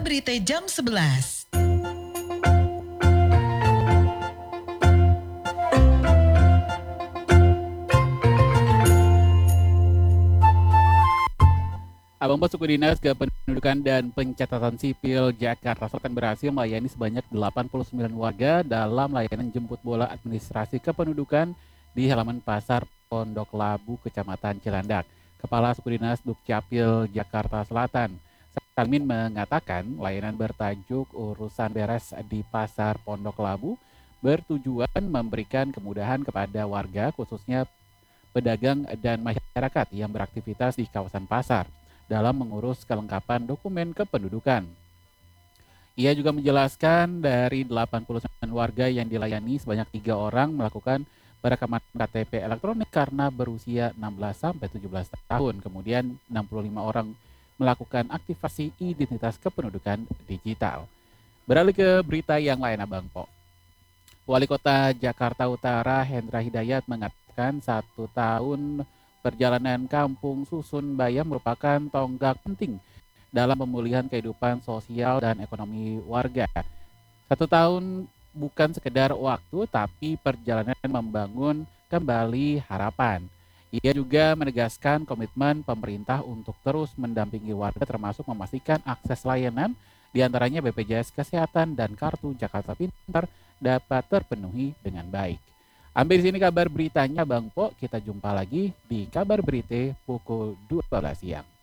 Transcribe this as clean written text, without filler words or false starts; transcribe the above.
Berita jam 11. Abang Bos Suku Dinas Kependudukan dan Pencatatan Sipil Jakarta Selatan berhasil melayani sebanyak 89 warga dalam layanan jemput bola administrasi kependudukan di halaman Pasar Pondok Labu, Kecamatan Cilandak. Kepala Suku Dinas Dukcapil Jakarta Selatan, Salmin mengatakan layanan bertajuk Urusan Beres di Pasar Pondok Labu bertujuan memberikan kemudahan kepada warga, khususnya pedagang dan masyarakat yang beraktivitas di kawasan pasar dalam mengurus kelengkapan dokumen kependudukan. Ia juga menjelaskan dari 89 warga yang dilayani, sebanyak 3 orang melakukan perekaman KTP elektronik karena berusia 16 sampai 17 tahun. Kemudian 65 orang melakukan aktivasi identitas kependudukan digital. Beralih ke berita yang lain, Abang Po. Wali Kota Jakarta Utara Hendra Hidayat mengatakan 1 tahun perjalanan Kampung Susun Bayam merupakan tonggak penting dalam pemulihan kehidupan sosial dan ekonomi warga. 1 tahun bukan sekedar waktu, tapi perjalanan membangun kembali harapan. Ia juga menegaskan komitmen pemerintah untuk terus mendampingi warga, termasuk memastikan akses layanan, diantaranya BPJS Kesehatan dan Kartu Jakarta Pintar, dapat terpenuhi dengan baik. Ambil di sini kabar beritanya, Bang Po. Kita jumpa lagi di kabar berita pukul 12 siang.